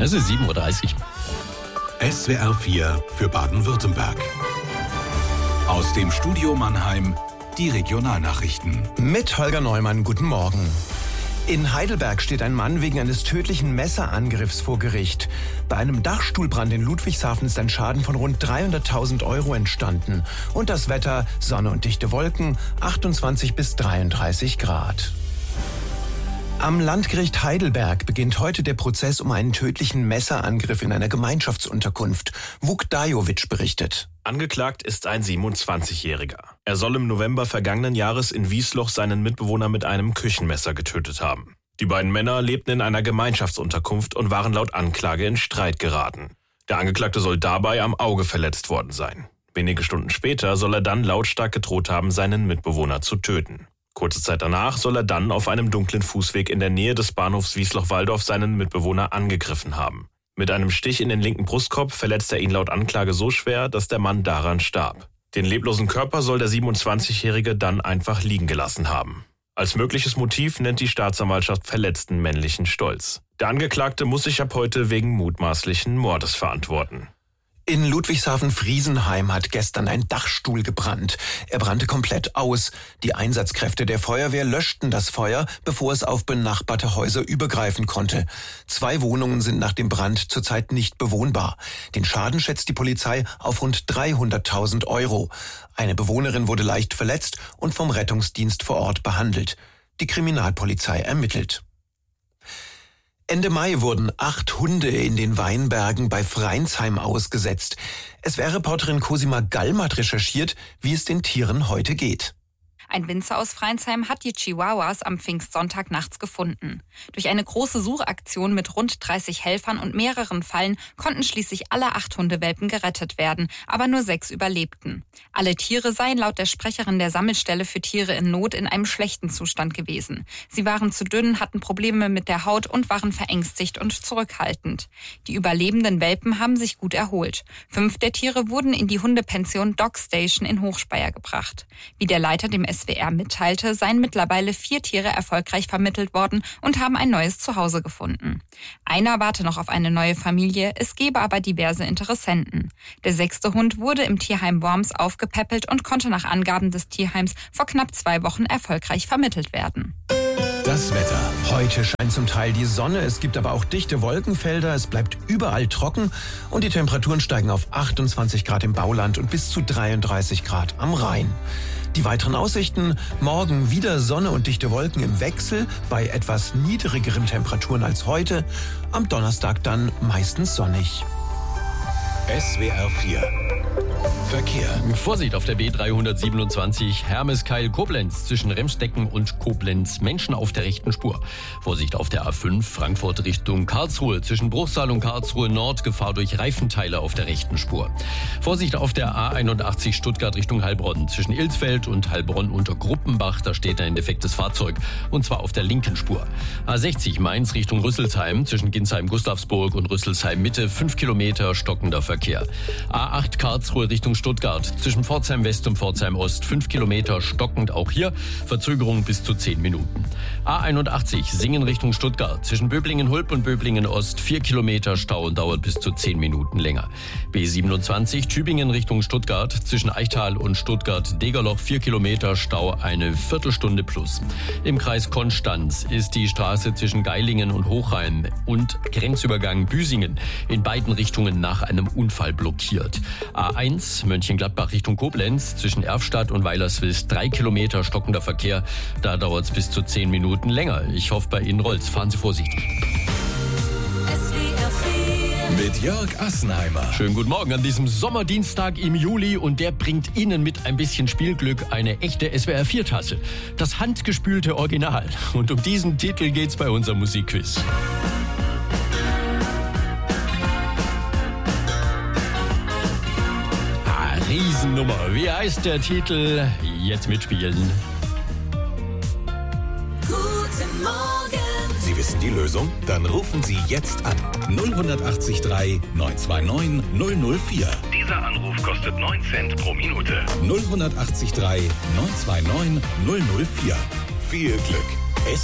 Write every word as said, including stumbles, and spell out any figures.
Es ist sieben Uhr dreißig. S W R vier für Baden-Württemberg. Aus dem Studio Mannheim die Regionalnachrichten. Mit Holger Neumann, guten Morgen. In Heidelberg steht ein Mann wegen eines tödlichen Messerangriffs vor Gericht. Bei einem Dachstuhlbrand in Ludwigshafen ist ein Schaden von rund dreihunderttausend Euro entstanden. Und das Wetter, Sonne und dichte Wolken, achtundzwanzig bis dreiunddreißig Grad. Am Landgericht Heidelberg beginnt heute der Prozess um einen tödlichen Messerangriff in einer Gemeinschaftsunterkunft. Vuk Dajovic berichtet. Angeklagt ist ein siebenundzwanzigjähriger. Er soll im November vergangenen Jahres in Wiesloch seinen Mitbewohner mit einem Küchenmesser getötet haben. Die beiden Männer lebten in einer Gemeinschaftsunterkunft und waren laut Anklage in Streit geraten. Der Angeklagte soll dabei am Auge verletzt worden sein. Wenige Stunden später soll er dann lautstark gedroht haben, seinen Mitbewohner zu töten. Kurze Zeit danach soll er dann auf einem dunklen Fußweg in der Nähe des Bahnhofs Wiesloch-Walldorf seinen Mitbewohner angegriffen haben. Mit einem Stich in den linken Brustkorb verletzte er ihn laut Anklage so schwer, dass der Mann daran starb. Den leblosen Körper soll der siebenundzwanzigjährige dann einfach liegen gelassen haben. Als mögliches Motiv nennt die Staatsanwaltschaft verletzten männlichen Stolz. Der Angeklagte muss sich ab heute wegen mutmaßlichen Mordes verantworten. In Ludwigshafen-Friesenheim hat gestern ein Dachstuhl gebrannt. Er brannte komplett aus. Die Einsatzkräfte der Feuerwehr löschten das Feuer, bevor es auf benachbarte Häuser übergreifen konnte. Zwei Wohnungen sind nach dem Brand zurzeit nicht bewohnbar. Den Schaden schätzt die Polizei auf rund dreihunderttausend Euro. Eine Bewohnerin wurde leicht verletzt und vom Rettungsdienst vor Ort behandelt. Die Kriminalpolizei ermittelt. Ende Mai wurden acht Hunde in den Weinbergen bei Freinsheim ausgesetzt. S W R-Reporterin Cosima Gallm hat recherchiert, wie es den Tieren heute geht. Ein Winzer aus Freinsheim hat die Chihuahuas am Pfingstsonntag nachts gefunden. Durch eine große Suchaktion mit rund dreißig Helfern und mehreren Fallen konnten schließlich alle acht Hundewelpen gerettet werden, aber nur sechs überlebten. Alle Tiere seien laut der Sprecherin der Sammelstelle für Tiere in Not in einem schlechten Zustand gewesen. Sie waren zu dünn, hatten Probleme mit der Haut und waren verängstigt und zurückhaltend. Die überlebenden Welpen haben sich gut erholt. Fünf der Tiere wurden in die Hundepension Dog Station in Hochspeyer gebracht. Wie der Leiter dem S W R mitteilte, seien mittlerweile vier Tiere erfolgreich vermittelt worden und haben ein neues Zuhause gefunden. Einer warte noch auf eine neue Familie, es gebe aber diverse Interessenten. Der sechste Hund wurde im Tierheim Worms aufgepäppelt und konnte nach Angaben des Tierheims vor knapp zwei Wochen erfolgreich vermittelt werden. Das Wetter. Heute scheint zum Teil die Sonne, es gibt aber auch dichte Wolkenfelder, es bleibt überall trocken und die Temperaturen steigen auf achtundzwanzig Grad im Bauland und bis zu dreiunddreißig Grad am Rhein. Die weiteren Aussichten: morgen wieder Sonne und dichte Wolken im Wechsel bei etwas niedrigeren Temperaturen als heute. Am Donnerstag dann meistens sonnig. S W R vier Verkehr. Vorsicht auf der B dreihundertsiebenundzwanzig Hermeskeil-Koblenz zwischen Remstecken und Koblenz. Menschen auf der rechten Spur. Vorsicht auf der A fünf Frankfurt Richtung Karlsruhe zwischen Bruchsal und Karlsruhe Nord. Gefahr durch Reifenteile auf der rechten Spur. Vorsicht auf der A einundachtzig Stuttgart Richtung Heilbronn zwischen Ilsfeld und Heilbronn unter Gruppenbach. Da steht ein defektes Fahrzeug und zwar auf der linken Spur. A sechzig Mainz Richtung Rüsselsheim zwischen Ginsheim-Gustavsburg und Rüsselsheim Mitte. fünf Kilometer stockender Verkehr. A acht Karlsruhe Richtung Stuttgart zwischen Pforzheim West und Pforzheim Ost. fünf Kilometer stockend auch hier. Verzögerung bis zu zehn Minuten. A einundachtzig Singen Richtung Stuttgart zwischen Böblingen-Hulp und Böblingen-Ost. vier Kilometer Stau und dauert bis zu zehn Minuten länger. B siebenundzwanzig Tübingen Richtung Stuttgart zwischen Eichtal und Stuttgart-Degerloch. vier Kilometer Stau, eine Viertelstunde plus. Im Kreis Konstanz ist die Straße zwischen Geilingen und Hochrhein und Grenzübergang Büsingen in beiden Richtungen nach einem Unfall blockiert. A eins Mönchengladbach Richtung Koblenz zwischen Erfstadt und Weilerswils. drei Kilometer stockender Verkehr. Da dauert es bis zu zehn Minuten länger. Ich hoffe, bei Ihnen rollt's. Fahren Sie vorsichtig. Mit Jörg Assenheimer. Schönen guten Morgen an diesem Sommerdienstag im Juli und der bringt Ihnen mit ein bisschen Spielglück eine echte S W R vier Tasse. Das handgespülte Original. Und um diesen Titel geht's bei unserem Musikquiz. Ah, Riesennummer. Wie heißt der Titel? Jetzt mitspielen. Guten Morgen. Sie wissen die Lösung? Dann rufen Sie jetzt an. null acht drei neun zwei neun null null vier. Dieser Anruf kostet neun Cent pro Minute. null acht drei neun zwei neun null null vier. Viel Glück.